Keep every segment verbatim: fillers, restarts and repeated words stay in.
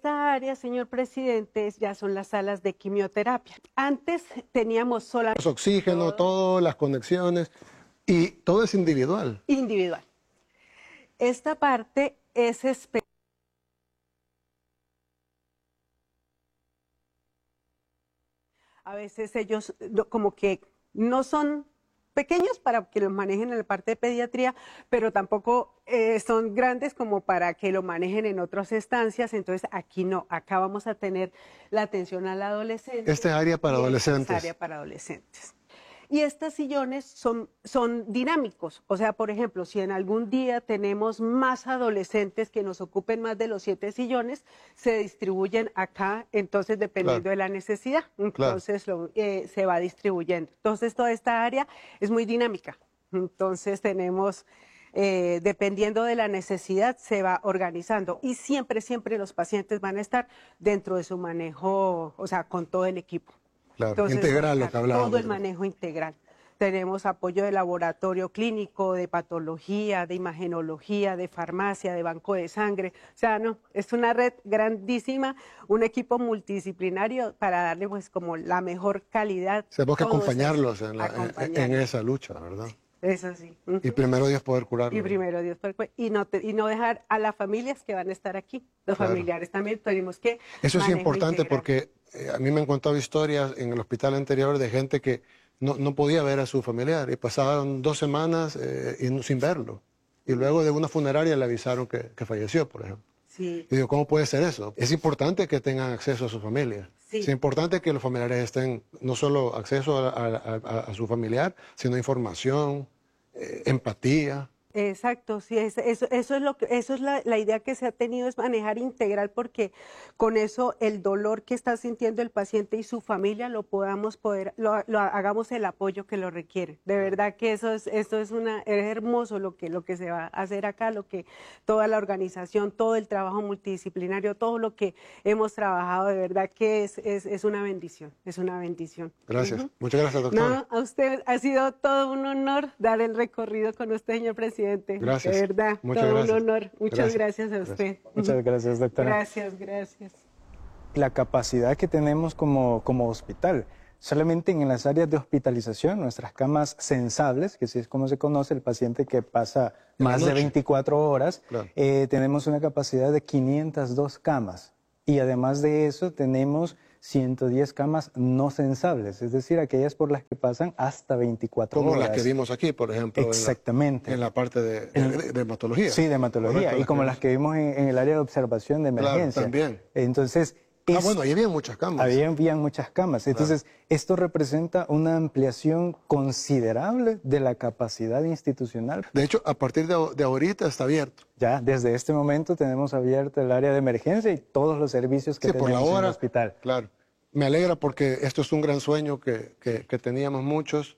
Esta área, señor presidente, ya son las salas de quimioterapia. Antes teníamos solamente... Oxígeno, todas las conexiones, y todo es individual. Individual. Esta parte es especial. A veces ellos como que no son pequeños para que los manejen en la parte de pediatría, pero tampoco eh, son grandes como para que lo manejen en otras estancias. Entonces aquí no, acá vamos a tener la atención al adolescente. Esta es área para adolescentes. Esta es área para adolescentes. Y estos sillones son, son dinámicos. O sea, por ejemplo, si en algún día tenemos más adolescentes que nos ocupen más de los siete sillones, se distribuyen acá, entonces dependiendo claro. de la necesidad. Entonces claro. lo, eh, se va distribuyendo. Entonces toda esta área es muy dinámica. Entonces tenemos, eh, dependiendo de la necesidad, se va organizando. Y siempre, siempre los pacientes van a estar dentro de su manejo, o sea, con todo el equipo. Claro, Entonces, integral lo que hablábamos. Todo el manejo integral. Tenemos apoyo de laboratorio clínico, de patología, de imagenología, de farmacia, de banco de sangre. O sea, no, es una red grandísima, un equipo multidisciplinario para darle pues como la mejor calidad. Tenemos que acompañarlos en, la, acompañarlos en, en esa lucha, ¿verdad? Eso sí. Uh-huh. Y primero Dios poder curarlo. Y primero Dios poder curarlo. Y no, te, y no dejar a las familias que van a estar aquí. Los claro. familiares también tenemos que... Eso es importante integral. Porque eh, a mí me han contado historias en el hospital anterior de gente que no, no podía ver a su familiar y pasaban dos semanas eh, y, sin verlo. Y luego de una funeraria le avisaron que, que falleció, por ejemplo. Sí. Y digo, ¿cómo puede ser eso? Es importante que tengan acceso a su familia. Sí. Es importante que los familiares estén, no solo acceso a, a, a, a su familiar, sino información, eh, empatía. Exacto, sí, es, eso, eso es, lo que, eso es la, la idea que se ha tenido, es manejar integral, porque con eso el dolor que está sintiendo el paciente y su familia lo podamos poder, lo, lo hagamos el apoyo que lo requiere. De verdad que eso es, eso es, una, es hermoso lo que, lo que se va a hacer acá, lo que toda la organización, todo el trabajo multidisciplinario, todo lo que hemos trabajado, de verdad que es, es, es una bendición, es una bendición. Gracias, uh-huh. Muchas gracias, doctor. No, a usted ha sido todo un honor dar el recorrido con usted, señor presidente. Gracias. De verdad, Muchas todo gracias. un honor. Muchas gracias, gracias a usted. Muchas gracias, doctora. Gracias, gracias. La capacidad que tenemos como, como hospital, solamente en las áreas de hospitalización, nuestras camas sensables, que así es como se conoce el paciente que pasa más de veinticuatro horas, claro. eh, tenemos una capacidad de quinientas dos camas. Y además de eso tenemos ciento diez camas no sensables, es decir, aquellas por las que pasan hasta veinticuatro como horas. Como las que vimos aquí, por ejemplo. Exactamente. En la, en la parte de, de, de, de hematología. Sí, de hematología. Correcto, y como las que vimos en, en el área de observación de emergencia. Claro, también. Entonces, ah, es, bueno, ahí había muchas camas. Había, habían muchas camas. Entonces, claro. esto representa una ampliación considerable de la capacidad institucional. De hecho, a partir de, de ahorita está abierto. Ya, desde este momento tenemos abierto el área de emergencia y todos los servicios que sí, tenemos por la hora, en el hospital. Claro. Me alegra porque esto es un gran sueño que, que, que teníamos muchos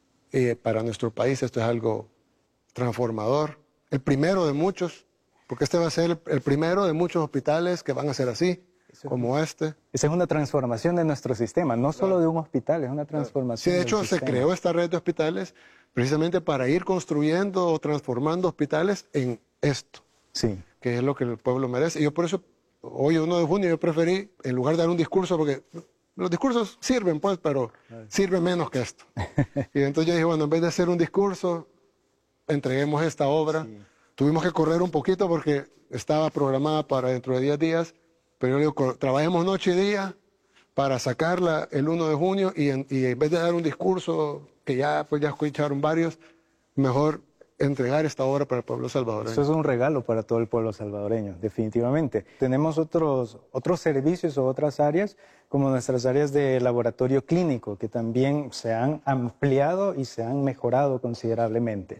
y para nuestro país esto es algo transformador. El primero de muchos, porque este va a ser el, el primero de muchos hospitales que van a ser así, Eso como es, este. Esa es una transformación de nuestro sistema, no solo claro. de un hospital, es una transformación. Sí, de hecho del se sistema. creó esta red de hospitales precisamente para ir construyendo o transformando hospitales en esto, sí. que es lo que el pueblo merece. Y yo por eso... Hoy, uno de junio, yo preferí, en lugar de dar un discurso, porque los discursos sirven, pues, pero sirve menos que esto. Y entonces yo dije, bueno, en vez de hacer un discurso, entreguemos esta obra. Sí. Tuvimos que correr un poquito porque estaba programada para dentro de diez días, pero yo digo, trabajemos noche y día para sacarla el uno de junio y en, y en vez de dar un discurso, que ya, pues, ya escucharon varios, mejor entregar esta obra para el pueblo salvadoreño. Eso es un regalo para todo el pueblo salvadoreño, definitivamente. Tenemos otros, otros servicios o otras áreas, como nuestras áreas de laboratorio clínico, que también se han ampliado y se han mejorado considerablemente.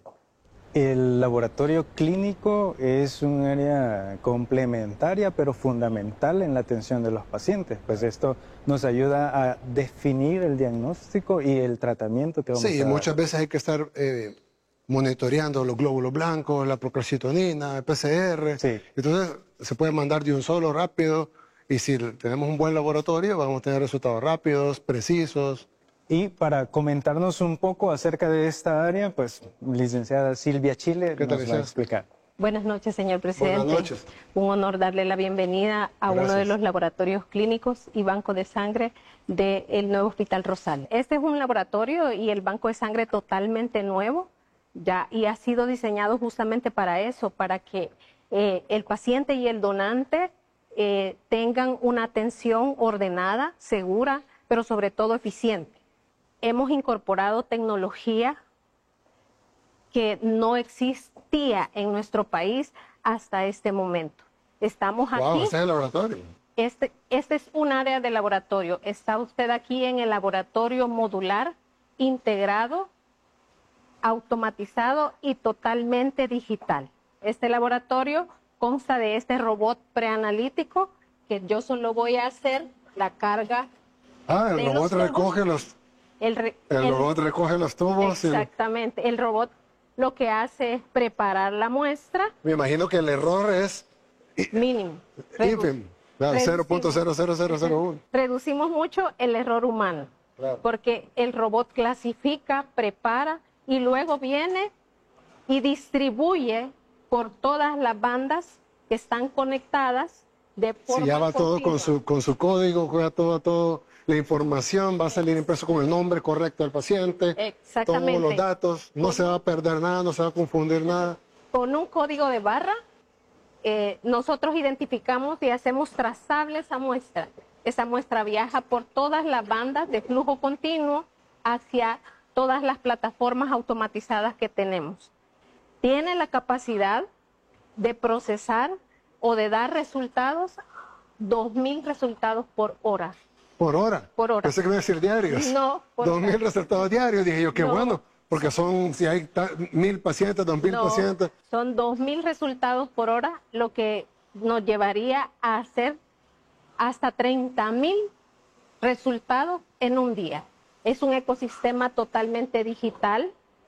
El laboratorio clínico es un área complementaria, pero fundamental en la atención de los pacientes, pues esto nos ayuda a definir el diagnóstico y el tratamiento que vamos sí, a dar. Sí, muchas veces hay que estar... Eh, monitoreando los glóbulos blancos, la procalcitonina, el P C R. Sí. Entonces se puede mandar de un solo rápido y si tenemos un buen laboratorio vamos a tener resultados rápidos, precisos. Y para comentarnos un poco acerca de esta área, pues licenciada Silvia Chile ¿Qué nos tal, va a explicar. Buenas noches, señor presidente. Buenas noches. Un honor darle la bienvenida a Gracias. uno de los laboratorios clínicos y banco de sangre del nuevo Hospital Rosales. Este es un laboratorio y el banco de sangre totalmente nuevo, ya, y ha sido diseñado justamente para eso, para que eh, el paciente y el donante eh, tengan una atención ordenada, segura, pero sobre todo eficiente. Hemos incorporado tecnología que no existía en nuestro país hasta este momento. Estamos Wow, aquí. ese es el laboratorio. Este, este es un área de laboratorio. Está usted aquí en el laboratorio modular, integrado, automatizado y totalmente digital. Este laboratorio consta de este robot preanalítico que yo solo voy a hacer la carga. Ah, el de robot los tubos. recoge los, El, re- el el- robot recoge los tubos. y- Exactamente. El robot lo que hace es preparar la muestra me imagino que el error es mínimo. ínfimo, claro, Reducimos. cero punto cero cero cero cero uno. Reducimos mucho el error humano, Claro. porque el robot clasifica, prepara y luego viene y distribuye por todas las bandas que están conectadas de forma Si ya va todo con continua. su, con su código, juega todo, todo, la información va a salir impreso con el nombre correcto del paciente, Exactamente. todos los datos, no se va a perder nada, no se va a confundir nada. Con un código de barra, eh, nosotros identificamos y hacemos trazable esa muestra. Esa muestra viaja por todas las bandas de flujo continuo hacia todas las plataformas automatizadas que tenemos. Tiene la capacidad de procesar o de dar resultados, dos mil resultados por hora. Por hora. Por hora. Pensé que me iba a decir diarios. No, por Dos hora. mil resultados diarios. Dije yo, qué No. bueno. Porque son, si hay ta- mil pacientes, dos mil No, pacientes. son dos mil resultados por hora, lo que nos llevaría a hacer hasta treinta mil resultados en un día. Es un ecosistema totalmente digital,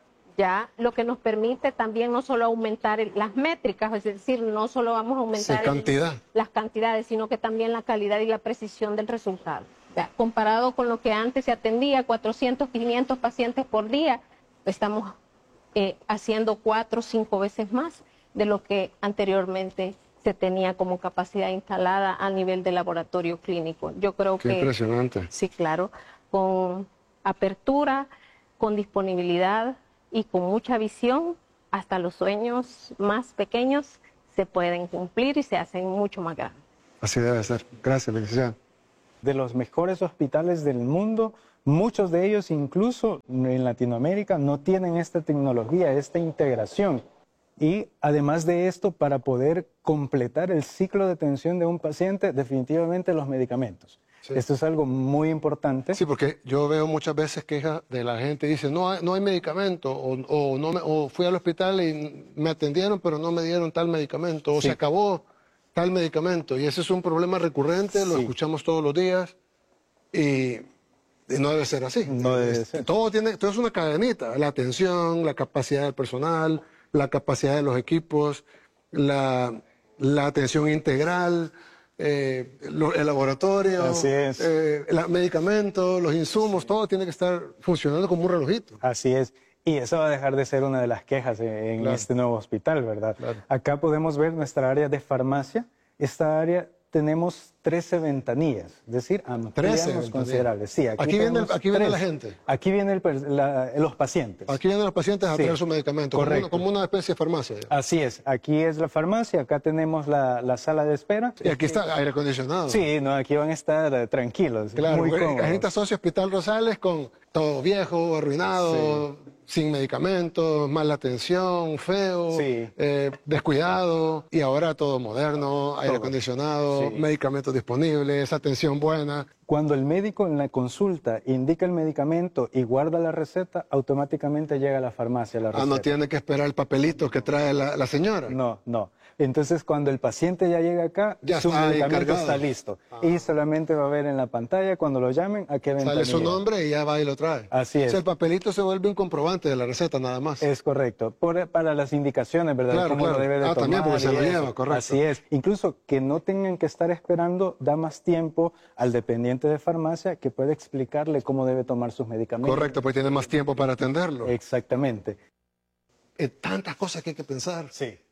ya, lo que nos permite también no solo aumentar el- las métricas, es decir, no solo vamos a aumentar Sí, el- cantidad. las cantidades, sino que también la calidad y la precisión del resultado. Ya, comparado con lo que antes se atendía, cuatrocientos, quinientos pacientes por día, estamos eh, haciendo cuatro o cinco veces más de lo que anteriormente se tenía como capacidad instalada a nivel de laboratorio clínico. Yo creo Qué que impresionante. sí, claro, con apertura, con disponibilidad y con mucha visión, hasta los sueños más pequeños se pueden cumplir y se hacen mucho más grandes. Así debe ser. Gracias, licenciado. De los mejores hospitales del mundo, muchos de ellos incluso en Latinoamérica no tienen esta tecnología, esta integración. Y además de esto, para poder completar el ciclo de atención de un paciente, definitivamente los medicamentos. Sí. Esto es algo muy importante. Sí, porque yo veo muchas veces quejas de la gente, dice, no hay, no hay medicamento, o, o, no me- o fui al hospital y me atendieron, pero no me dieron tal medicamento, o Sí. se acabó tal medicamento. Y ese es un problema recurrente, lo Sí. escuchamos todos los días, y, y no debe ser así. No debe Es- ser. Todo, tiene, todo es una cadenita, la atención, la capacidad del personal, la capacidad de los equipos, la, la atención integral, eh, lo- el laboratorio, Así es. eh, los medicamentos, los insumos, todo tiene que estar funcionando como un relojito. Así es. Y eso va a dejar de ser una de las quejas en, en Claro. este nuevo hospital, ¿verdad? Claro. Acá podemos ver nuestra área de farmacia. Esta área tenemos trece ventanillas, es decir, ampliamos ventanillas. considerables. Sí, aquí, Aquí viene el- tenemos aquí viene la trece. gente. Aquí vienen los pacientes. Aquí vienen los pacientes a Sí. traer su medicamento, como una, Correcto. como una especie de farmacia. digamos. Así es, aquí es la farmacia, acá tenemos la, la sala de espera. Y aquí está aire acondicionado. Sí, no, aquí van a estar eh, tranquilos, Claro, muy porque cómodos. la gente asocia Hospital Rosales con todo viejo, arruinado, sin medicamentos, mala atención, feo, Sí. eh, descuidado, y ahora todo moderno, aire Todo. acondicionado, Sí. medicamentos disponibles, atención buena. Cuando el médico en la consulta indica el medicamento y guarda la receta, automáticamente llega a la farmacia la receta. Ah, no tiene que esperar el papelito que trae la, la señora. No, no. Entonces, cuando el paciente ya llega acá, Ya su está ahí medicamento cargado. está listo. Ah. Y solamente va a ver en la pantalla, cuando lo llamen, a qué ventanilla. Sale su nombre y ya va y lo trae. Así es. O sea, el papelito se vuelve un comprobante de la receta nada más. Es correcto. Por- para las indicaciones, ¿verdad? Claro, Cómo claro. lo debe de Ah, tomar. también porque se y lo eso. lleva, correcto. Así es. Incluso que no tengan que estar esperando, da más tiempo al dependiente de farmacia que puede explicarle cómo debe tomar sus medicamentos. Correcto, pues tiene más tiempo para atenderlo. Exactamente. Eh, tantas cosas que hay que pensar. Sí.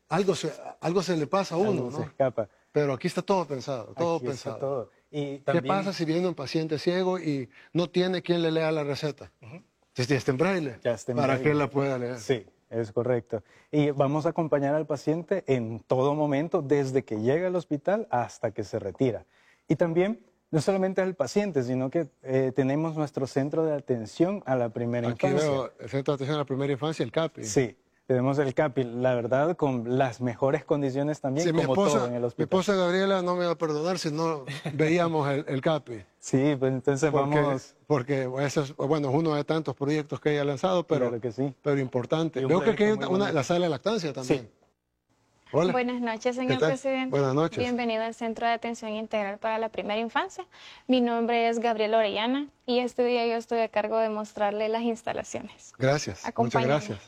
algo se, algo se le pasa a uno, Algo ¿no? se escapa. Pero aquí está todo pensado, todo Aquí está pensado. todo. Y ¿Qué también, pasa si viene un paciente ciego y no tiene quien le lea la receta? Si está en braille, Ya está en ¿para braille. que la pueda leer? Sí, es correcto. Y vamos a acompañar al paciente en todo momento, desde que llega al hospital hasta que se retira. Y también, no solamente al paciente, sino que eh, tenemos nuestro centro de atención a la primera Aquí infancia. veo el Centro de Atención a la Primera Infancia, el CAPI. Sí, tenemos el CAPI, la verdad, con las mejores condiciones también, Sí, mi, como esposa, todo en el mi hospital. esposa Gabriela no me va a perdonar si no veíamos el, el CAPI. Sí, pues entonces Porque, vamos... porque eso es, bueno, es uno de tantos proyectos que ella ha lanzado, pero, Claro que sí. pero importante. Y un Veo que aquí hay proyecto una, muy una- la sala de lactancia también. Sí. Hola. Buenas noches, señor ¿Qué tal? presidente. Buenas noches. Bienvenido al Centro de Atención Integral para la Primera Infancia. Mi nombre es Gabriela Orellana y este día yo estoy a cargo de mostrarle las instalaciones. Gracias, muchas Acompáñame. gracias.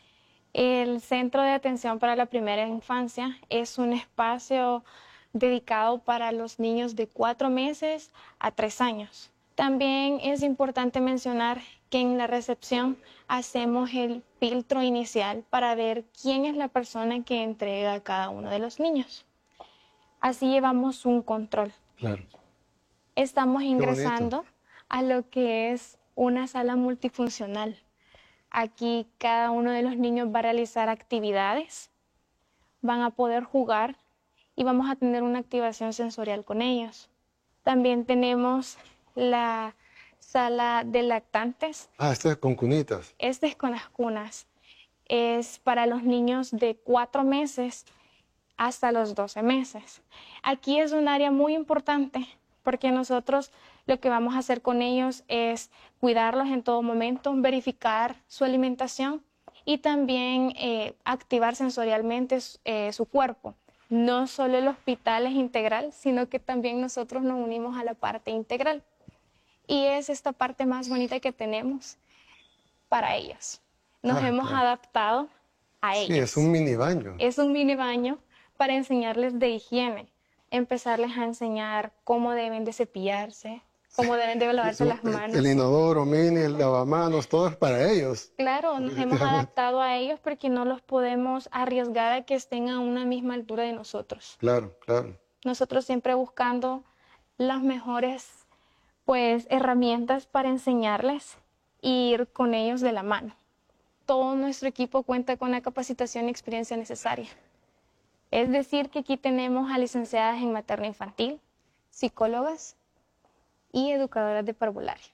El Centro de Atención para la Primera Infancia es un espacio dedicado para los niños de cuatro meses a tres años. También es importante mencionar que en la recepción hacemos el filtro inicial para ver quién es la persona que entrega a cada uno de los niños. Así llevamos un control. Claro. Estamos bonito. ingresando a lo que es una sala multifuncional. Aquí cada uno de los niños va a realizar actividades, van a poder jugar y vamos a tener una activación sensorial con ellos. También tenemos la sala de lactantes. Ah, este es con cunitas. Este es con las cunas. Es para los niños de cuatro meses hasta los doce meses. Aquí es un área muy importante porque nosotros lo que vamos a hacer con ellos es cuidarlos en todo momento, verificar su alimentación y también eh, activar sensorialmente eh, su cuerpo. No solo el hospital es integral, sino que también nosotros nos unimos a la parte integral. Y es esta parte más bonita que tenemos para ellos. Nos Ah, hemos claro. adaptado a ellos. Sí, es un mini baño. Es un mini baño para enseñarles de higiene, empezarles a enseñar cómo deben de cepillarse, cómo deben de lavarse Es un- las manos. El inodoro, mini, el lavamanos, todo es para ellos. Claro, nos hemos Definitivamente. adaptado a ellos porque no los podemos arriesgar a que estén a una misma altura de nosotros. Claro, claro. Nosotros siempre buscando las mejores pues herramientas para enseñarles e ir con ellos de la mano. Todo nuestro equipo cuenta con la capacitación y experiencia necesaria. Es decir, que aquí tenemos a licenciadas en materno infantil, psicólogas y educadoras de parvularia.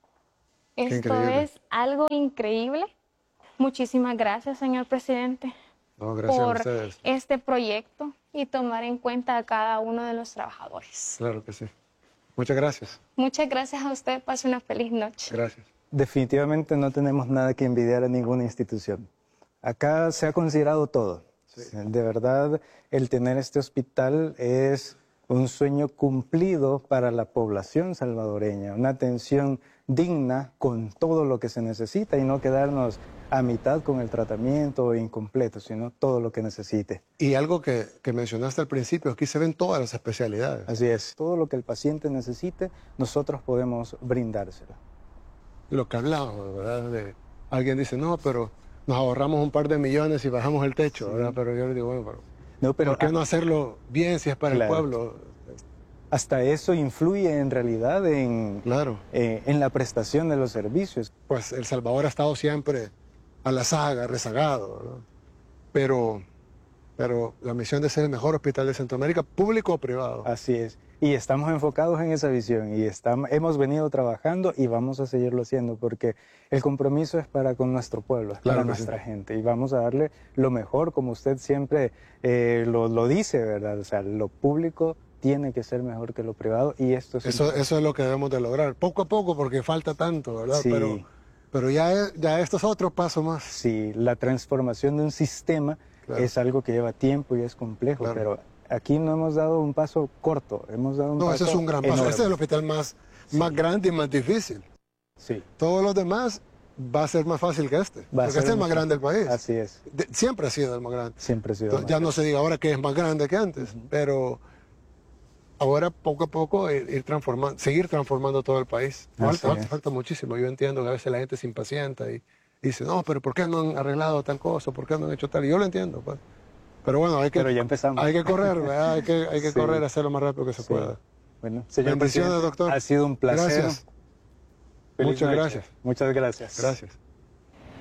Esto increíble. es algo increíble. Muchísimas gracias, señor presidente, No, gracias a por ustedes. este proyecto y tomar en cuenta a cada uno de los trabajadores. Claro que sí. Muchas gracias. Muchas gracias a usted. Pase una feliz noche. Gracias. Definitivamente no tenemos nada que envidiar a ninguna institución. Acá se ha considerado todo. De verdad, el tener este hospital es un sueño cumplido para la población salvadoreña, una atención digna con todo lo que se necesita y no quedarnos a mitad con el tratamiento o incompleto, sino todo lo que necesite. Y algo que, que mencionaste al principio, aquí se ven todas las especialidades. Así es, todo lo que el paciente necesite, nosotros podemos brindárselo. Lo que hablábamos, ¿verdad? De, alguien dice, no, pero nos ahorramos un par de millones y bajamos el techo, ¿verdad? Pero yo le digo, bueno, pero, No, pero ¿por qué no hacerlo bien si es para Claro. el pueblo? hasta eso influye en realidad en, Claro. eh, en la prestación de los servicios. Pues El Salvador ha estado siempre a la saga, rezagado, ¿verdad? Pero, pero la misión de ser el mejor hospital de Centroamérica, público o privado. Así es. Y estamos enfocados en esa visión y estamos, hemos venido trabajando y vamos a seguirlo haciendo porque el compromiso es para con nuestro pueblo, es Claro para que sí. nuestra gente y vamos a darle lo mejor, como usted siempre eh, lo, lo dice, ¿verdad? O sea, lo público tiene que ser mejor que lo privado y esto es... Eso, eso es lo que debemos de lograr, poco a poco, porque falta tanto, ¿verdad? Sí. Pero, pero ya, es- ya esto es otro paso más. Sí, la transformación de un sistema Claro. es algo que lleva tiempo y es complejo, Claro. pero aquí no hemos dado un paso corto, hemos dado un No, paso ese es un gran paso. enorme. Este es el hospital más, más grande y más difícil. Sí, Todos los demás va a ser más fácil que este. va a porque ser este es el más mucho- grande del país. Así es, De- siempre ha sido el más grande. siempre ha sido Entonces, más ya no se diga ahora que es más grande que antes, pero ahora poco a poco ir, ir transformando, seguir transformando todo el país. Así Falta, falta, es. falta muchísimo. Yo entiendo que a veces la gente se impacienta y dice, no, pero ¿por qué no han arreglado tal cosa? ¿Por qué no han hecho tal? Y yo lo entiendo, pues. Pero bueno, hay que, Pero ya empezamos. hay que correr, ¿verdad? Hay que, hay que Sí. correr, hacer lo más rápido que se Sí. pueda. Bueno, señor Bendiciones, presidente, doctor. ha sido un placer. Gracias. Feliz Muchas noche. gracias. Muchas gracias. Gracias.